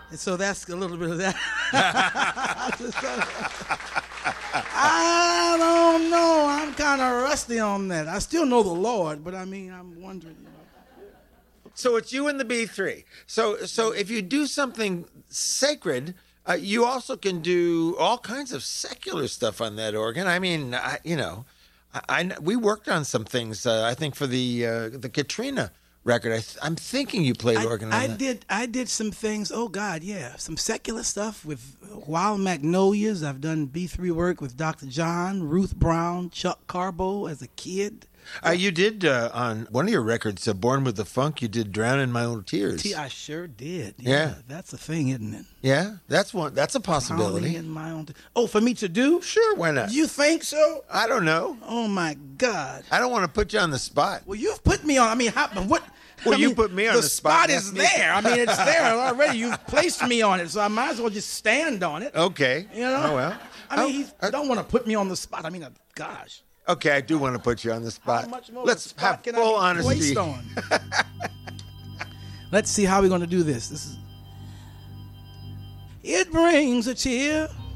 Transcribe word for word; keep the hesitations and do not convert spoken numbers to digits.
And so that's a little bit of that. I don't know. I'm kind of rusty on that. I still know the Lord, but I mean, I'm wondering. You know. So it's you and the B three. So so if you do something sacred, uh, you also can do all kinds of secular stuff on that organ. I mean, I, you know, I, I we worked on some things. Uh, I think for the uh, the Katrina record. I th- I'm thinking you played I, organ on I that. did. I did some things. Oh God, yeah, some secular stuff with Wild Magnolias. I've done B three work with Doctor John, Ruth Brown, Chuck Carbo as a kid. Uh, you did uh, on one of your records, uh, "Born with the Funk." You did "Drown in My Own Tears." T- I sure did. Yeah, Yeah. that's a thing, isn't it? Yeah, that's one. That's a Drowning possibility. in my own. T- oh, for me to do? Sure, why not? You think so? I don't know. Oh my God. I don't want to put you on the spot. Well, you've put me on. I mean, how, what? Well, I you mean, put me on the the spot. spot is there. I mean, it's there already. You've placed me on it, so I might as well just stand on it. Okay. You know? Oh well. I mean, Oh, he's, uh, don't want to put me on the spot. I mean, uh, gosh. Okay, I do want to put you on the spot. How much more Let's of a spot have can full I be honesty. placed on? Let's see how we're going to do this. This is. It brings a tear